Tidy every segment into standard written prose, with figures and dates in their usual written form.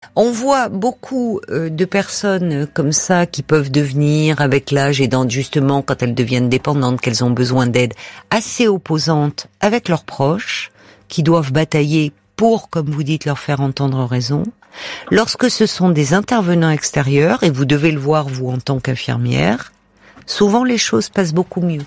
On voit beaucoup de personnes comme ça qui peuvent devenir, avec l'âge et justement quand elles deviennent dépendantes, qu'elles ont besoin d'aide, assez opposantes avec leurs proches, qui doivent batailler pour, comme vous dites, leur faire entendre raison. Lorsque ce sont des intervenants extérieurs, et vous devez le voir vous en tant qu'infirmière, souvent les choses passent beaucoup mieux.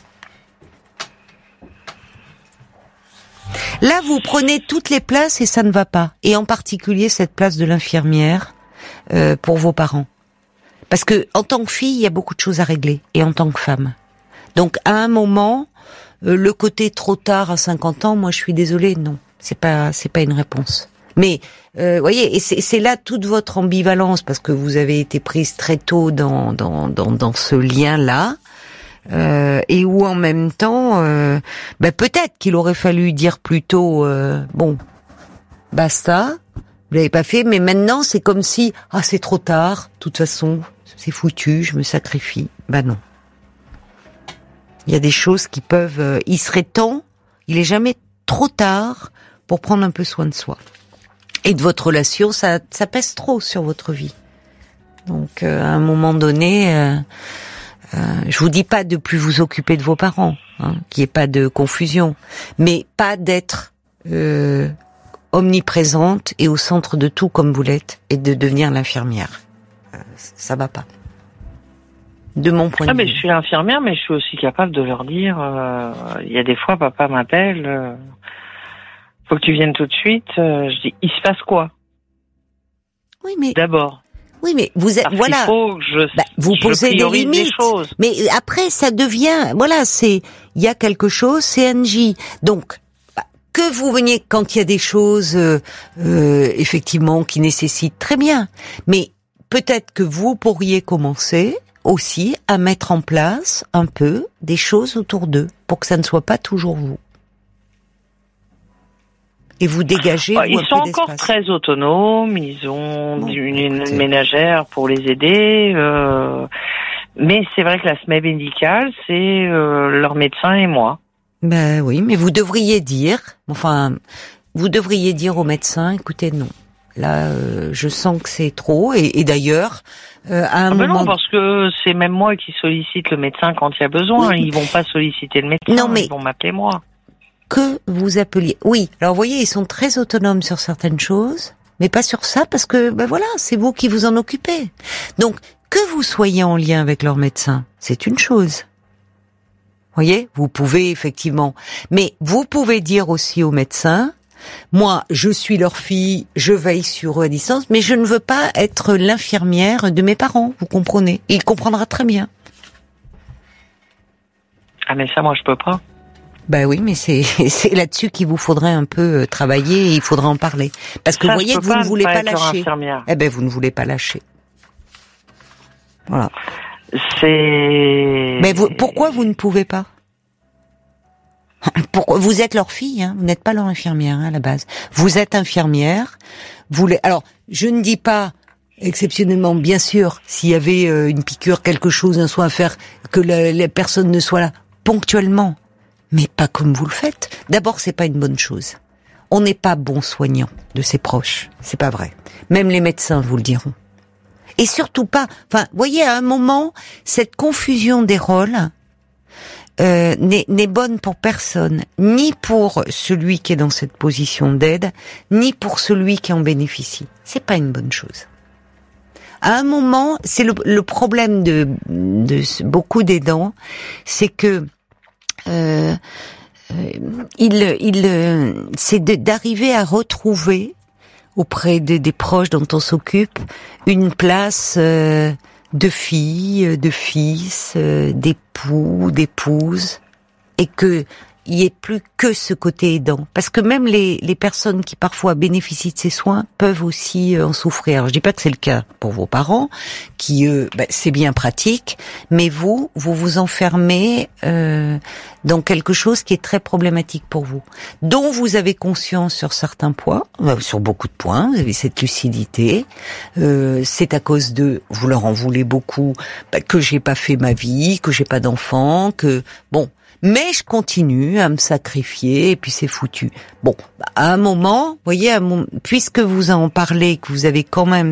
Là, vous prenez toutes les places et ça ne va pas. Et en particulier cette place de l'infirmière pour vos parents. Parce que en tant que fille, il y a beaucoup de choses à régler, et en tant que femme. Donc à un moment, le côté trop tard à 50 ans, moi je suis désolée, non, c'est pas une réponse. Mais voyez, et c'est là toute votre ambivalence, parce que vous avez été prise très tôt dans ce lien-là. Et où en même temps, peut-être qu'il aurait fallu dire plutôt bon, basta, vous l'avez pas fait, mais maintenant c'est comme si c'est trop tard, de toute façon c'est foutu, je me sacrifie. Non. Il y a des choses qui peuvent, il serait temps, il est jamais trop tard pour prendre un peu soin de soi. Et de votre relation, ça pèse trop sur votre vie. Donc à un moment donné. Je vous dis pas de plus vous occuper de vos parents, qu'il n'y ait pas de confusion, mais pas d'être omniprésente et au centre de tout comme vous l'êtes, et de devenir l'infirmière. Ça va pas. De mon point de vue. Mais je suis l'infirmière, mais je suis aussi capable de leur dire, il y a des fois, papa m'appelle, faut que tu viennes tout de suite. Je dis, il se passe quoi? Oui, mais d'abord. Oui, mais vous êtes, voilà. Vous posez des limites. Mais après, ça devient, il y a quelque chose, c'est NJ. Donc, que vous veniez quand il y a des choses, effectivement, qui nécessitent, très bien. Mais peut-être que vous pourriez commencer aussi à mettre en place un peu des choses autour d'eux, pour que ça ne soit pas toujours vous. Et vous dégagez ils sont encore très autonomes, ils ont une ménagère pour les aider, mais c'est vrai que la semaine médicale, c'est leur médecin et moi. Oui, mais vous devriez dire au médecin, écoutez, non. Là, je sens que c'est trop, et d'ailleurs, à un moment... Non, parce que c'est même moi qui sollicite le médecin quand il y a besoin, oui. Ils vont pas solliciter le médecin, ils vont m'appeler moi. Que vous appeliez. Oui, alors vous voyez, ils sont très autonomes sur certaines choses, mais pas sur ça, parce que c'est vous qui vous en occupez. Donc, que vous soyez en lien avec leur médecin, c'est une chose. Vous voyez, vous pouvez effectivement, mais vous pouvez dire aussi au médecin, moi, je suis leur fille, je veille sur eux à distance, mais je ne veux pas être l'infirmière de mes parents, vous comprenez? Et il comprendra très bien. Ah mais ça, moi, je peux pas. Oui, mais c'est là-dessus qu'il vous faudrait un peu travailler, et il faudra en parler. Parce que vous voyez que vous ne voulez pas lâcher. Vous ne voulez pas lâcher. Voilà. Mais pourquoi vous ne pouvez pas? Pourquoi vous êtes leur fille, vous n'êtes pas leur infirmière à la base. Vous êtes infirmière. Alors, je ne dis pas exceptionnellement, bien sûr, s'il y avait une piqûre, quelque chose, un soin à faire, que les personnes ne soient là ponctuellement. Mais pas comme vous le faites. D'abord, c'est pas une bonne chose. On n'est pas bon soignant de ses proches. C'est pas vrai. Même les médecins vous le diront. Et surtout pas, voyez, à un moment, cette confusion des rôles, n'est bonne pour personne. Ni pour celui qui est dans cette position d'aide, ni pour celui qui en bénéficie. C'est pas une bonne chose. À un moment, c'est le problème de beaucoup d'aidants, c'est que c'est d'arriver à retrouver auprès des proches dont on s'occupe une place de fille, de fils, d'époux, d'épouse, et que il y ait plus que ce côté aidant, parce que même les personnes qui parfois bénéficient de ces soins peuvent aussi en souffrir. Alors, je dis pas que c'est le cas pour vos parents, qui c'est bien pratique, mais vous vous enfermez dans quelque chose qui est très problématique pour vous, dont vous avez conscience sur certains points, sur beaucoup de points, vous avez cette lucidité, c'est à cause de, vous leur en voulez beaucoup, que j'ai pas fait ma vie, que j'ai pas d'enfant, mais je continue à me sacrifier, et puis c'est foutu. À un moment, voyez, puisque vous en parlez, que vous avez quand même